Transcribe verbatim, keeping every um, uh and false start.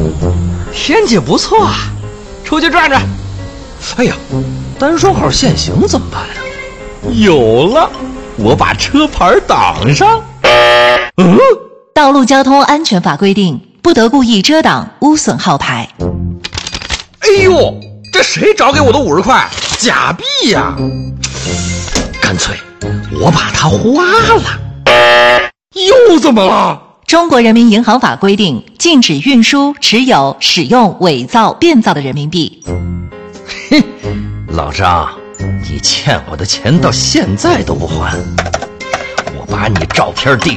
天气不错啊，出去转转。 哎呀，单双号限行怎么办呀？ 有了，我把车牌挡上。嗯， 道路交通安全法规定，不得故意遮挡、污损号牌。 哎呦，这谁找给我的五十块？假币呀！干脆我把它花了。又怎么了？ 中国人民银行法规定，禁止运输、持有、使用伪造、变造的人民币。 嘿，老张，你欠我的钱到现在都不还，我把你照片地